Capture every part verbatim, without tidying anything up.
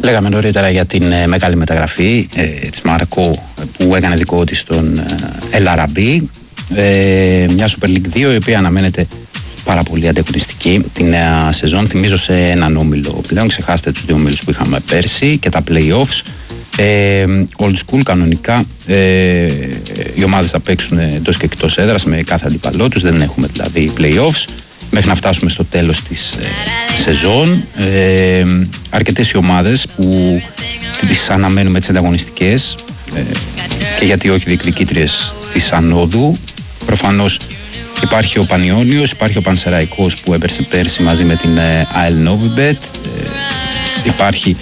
Λέγαμε νωρίτερα για την ε, μεγάλη μεταγραφή ε, της Μαρκό που έκανε δικό της τον ε, El Arabi. Ε, μια Super League δύο η οποία αναμένεται πάρα πολύ ανταγωνιστική τη νέα σεζόν. Θυμίζω σε έναν όμιλο πλέον, ξεχάστε τους δύο όμιλους που είχαμε πέρσι και τα play-offs. Ε, old school κανονικά, ε, οι ομάδες θα παίξουν εντός και εκτός έδρας με κάθε αντίπαλό τους, δεν έχουμε δηλαδή play-offs μέχρι να φτάσουμε στο τέλος της ε, σεζόν. Ε, αρκετές οι ομάδες που τις αναμένουμε τις ανταγωνιστικές ε, και γιατί όχι διεκδικήτριες της ανόδου. Προφανώς υπάρχει ο Πανιόνιος, υπάρχει ο Πανσεραϊκός που έπαιρσε πέρσι μαζί με την ε, AEL Novibet, ε, υπάρχει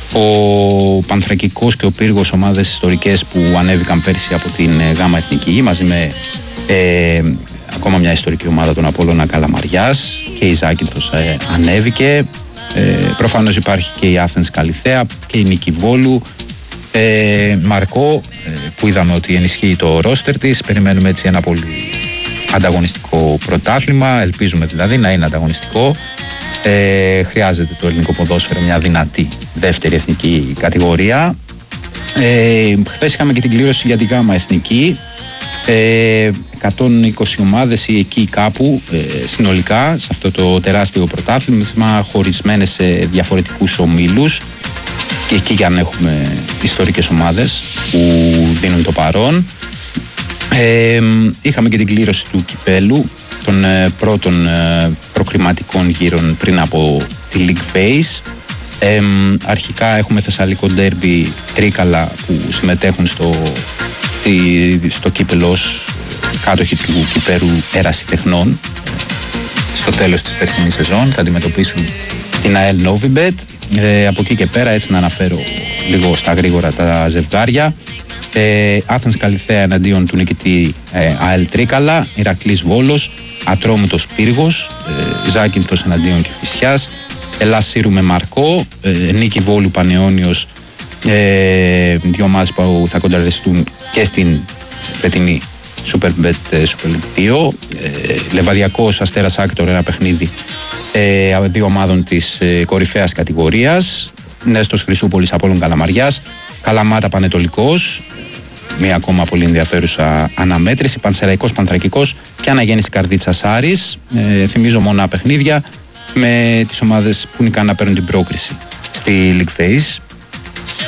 ο Πανθρακικός και ο Πύργος, ομάδες ιστορικές που ανέβηκαν πέρσι από την ε, Γάμα Εθνική μαζί με ε, ακόμα μια ιστορική ομάδα, τον Απόλλωνα Καλαμαριάς, και η Ζάκυνθος ε, ανέβηκε. Ε, προφανώς υπάρχει και η Athens Καλιθέα και η Νίκη Βόλου. Ε, Μαρκό, ε, που είδαμε ότι ενισχύει το ρόστερ της. Περιμένουμε έτσι ένα πολύ ανταγωνιστικό πρωτάθλημα. Ελπίζουμε δηλαδή να είναι ανταγωνιστικό. Ε, χρειάζεται το ελληνικό ποδόσφαιρο μια δυνατή δεύτερη εθνική κατηγορία. Ε, χθες είχαμε και την κλήρωση για τη Γάμα Εθνική. Ε, εκατόν είκοσι ομάδες ή εκεί κάπου ε, συνολικά σε αυτό το τεράστιο πρωτάθλημα, χωρισμένες σε διαφορετικούς ομίλους, και εκεί για να έχουμε ιστορικές ομάδες που δίνουν το παρόν. Ε, είχαμε και την κλήρωση του κυπέλου των ε, πρώτων ε, προκριματικών γύρων πριν από τη League Phase. Ε, αρχικά έχουμε Θεσσαλικό Ντέρμπι Τρίκαλα που συμμετέχουν στο, στη, στο κύπελο ως κάτοχοι του κυπέρου Ερασιτεχνών. Στο τέλος της περσινής σεζόν θα αντιμετωπίσουν την AEL Novibet. Ε, από εκεί και πέρα, έτσι να αναφέρω λίγο στα γρήγορα τα ζευγάρια. Ε, Athens Καλιθέα εναντίον του νικητή ε, AEL Τρίκαλα, Ηρακλής Βόλος, Ατρόμητος Πύργος, ε, Ζάκυνθος εναντίον Κηφισιάς, Ελλάς Σύρου με Μαρκό, ε, Νίκη Βόλου Πανεώνιος, ε, δύο ομάδες που θα κοντραριστούν και στην φετινή Superbet Super League δύο. ε, Λεβαδιακός Αστέρας Άκτορ, ένα παιχνίδι ε, δύο ομάδων της ε, κορυφαίας κατηγορίας. Νέστος Χρυσούπολης Απόλλων Καλαμαριάς, Καλαμάτα Πανετολικός, μια ακόμα πολύ ενδιαφέρουσα αναμέτρηση, Πανσεραϊκός Πανθρακικός και Αναγέννηση Καρδίτσας Άρης. Ε, θυμίζω μόνα παιχνίδια με τις ομάδες που νικάνε να παίρνουν την πρόκριση στη League Phase.